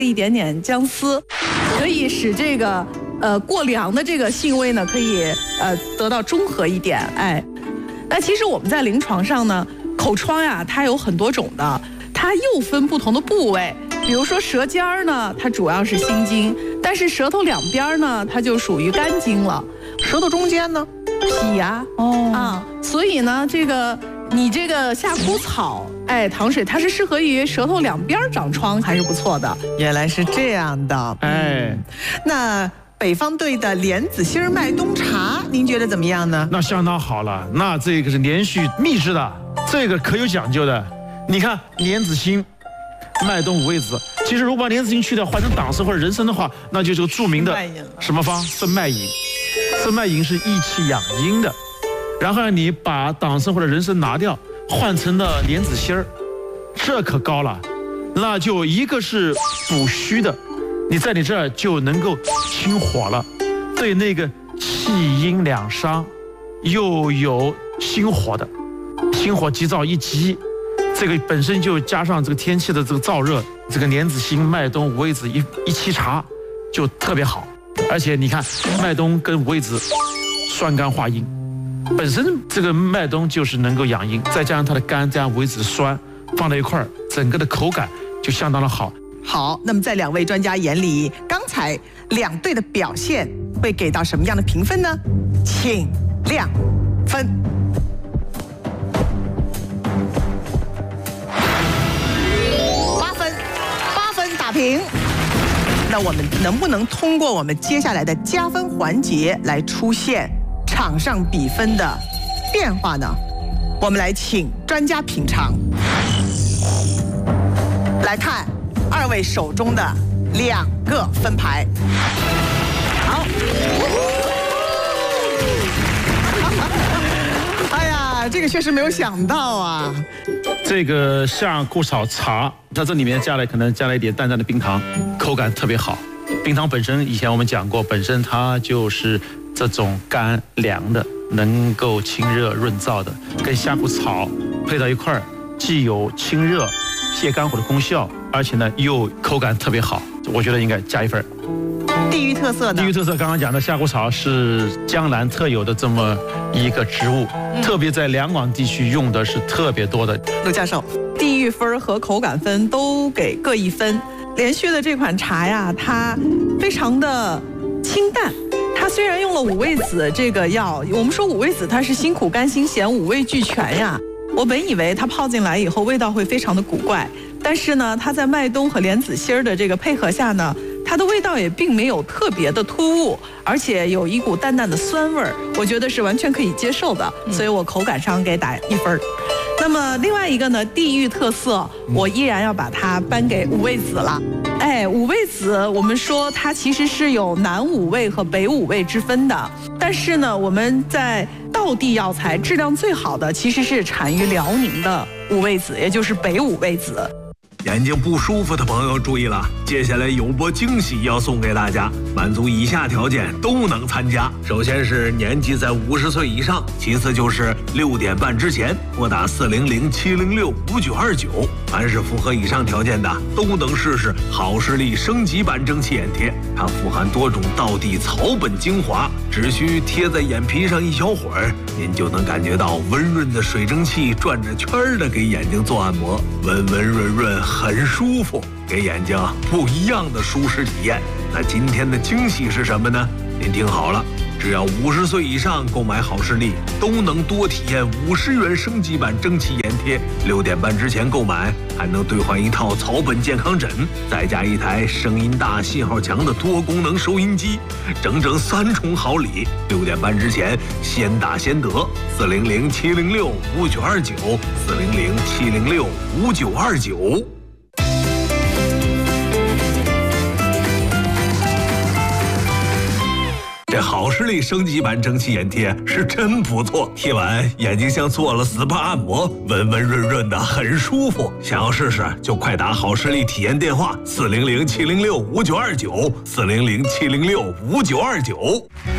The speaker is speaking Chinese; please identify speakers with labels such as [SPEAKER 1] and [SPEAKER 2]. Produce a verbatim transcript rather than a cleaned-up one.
[SPEAKER 1] 一点点姜丝，可以使这个呃过凉的这个性味呢，可以呃得到中和一点。哎，那其实我们在临床上呢，口疮呀，它有很多种的，它又分不同的部位。比如说舌尖儿呢，它主要是心经，但是舌头两边呢，它就属于肝经了。
[SPEAKER 2] 舌头中间呢，
[SPEAKER 1] 脾呀，哦啊，所以呢，这个你这个夏枯草，哎，糖水它是适合于舌头两边长疮，还是不错的。
[SPEAKER 2] 原来是这样的，
[SPEAKER 3] 哎，
[SPEAKER 2] 那北方队的莲子心麦冬茶，您觉得怎么样呢？
[SPEAKER 3] 那相当好了，那这个是连续秘制的，这个可有讲究的。你看莲子心、麦冬五味子，其实如果把莲子心去掉，换成党参或者人参的话，那就是个著名的什么方？分脉饮。分脉饮是益气养阴的。然后你把党参或者人参拿掉，换成了莲子心儿，这可高了。那就一个是补虚的，你在你这儿就能够清火了，对那个气阴两伤又有心火的，心火急躁一急，这个本身就加上这个天气的这个燥热，这个莲子心、麦冬、五味子一一沏茶就特别好。而且你看麦冬跟五味子酸甘化阴，本身这个麦冬就是能够养阴，再加上它的甘加上五味子酸放在一块儿，整个的口感就相当的好。
[SPEAKER 2] 好，那么在两位专家眼里，刚才两队的表现会给到什么样的评分呢？请亮分。八分，八分打平。那我们能不能通过我们接下来的加分环节来出现场上比分的变化呢？我们来请专家品尝。来看二位手中的两个分牌。好。哎呀，这个确实没有想到啊。
[SPEAKER 3] 这个夏枯草茶，它这里面加了可能加了一点淡淡的冰糖，口感特别好。冰糖本身以前我们讲过，本身它就是这种甘凉的，能够清热润燥的，跟夏枯草配到一块儿，既有清热泻肝火的功效，而且呢又口感特别好，我觉得应该加一分。
[SPEAKER 2] 地域特色呢？
[SPEAKER 3] 地域特色刚刚讲的夏枯草是江南特有的这么一个植物，嗯、特别在两广地区用的是特别多的。
[SPEAKER 2] 陆教授，
[SPEAKER 1] 地域分和口感分都给各一分。连续的这款茶呀，它非常的清淡。它虽然用了五味子这个药，我们说五味子它是辛苦甘辛咸五味俱全呀。我本以为它泡进来以后味道会非常的古怪，但是呢，它在麦冬和莲子心儿的这个配合下呢，它的味道也并没有特别的突兀，而且有一股淡淡的酸味儿，我觉得是完全可以接受的，所以我口感上给打一分。那么另外一个呢，地域特色，我依然要把它颁给五味子了。哎，五味子，我们说它其实是有南五味和北五味之分的，但是呢，我们在道地药材质量最好的其实是产于辽宁的五味子，也就是北五味子。
[SPEAKER 4] 眼睛不舒服的朋友注意了，接下来有波惊喜要送给大家，满足以下条件都能参加。首先是年纪在五十岁以上，其次就是六点半之前拨打四零零七零六五九二九。凡是符合以上条件的，都能试试好视力升级版蒸汽眼贴。它富含多种道地草本精华，只需贴在眼皮上一小会儿，您就能感觉到温润的水蒸气转着圈的给眼睛做按摩，温温润润。很舒服，给眼睛不一样的舒适体验。那今天的惊喜是什么呢？您听好了，只要五十岁以上购买好视力，都能多体验五十元升级版蒸汽眼贴。六点半之前购买，还能兑换一套草本健康枕，再加一台声音大、信号强的多功能收音机，整整三重好礼。六点半之前先打先得，四零零七零六五九二九，四零零七零六五九二九。这好视力升级版蒸汽眼贴是真不错，贴完眼睛像做了 S P A 按摩，温温润润的，很舒服。想要试试就快打好视力体验电话四零零七零六五九二九，四零零七零六五九二九。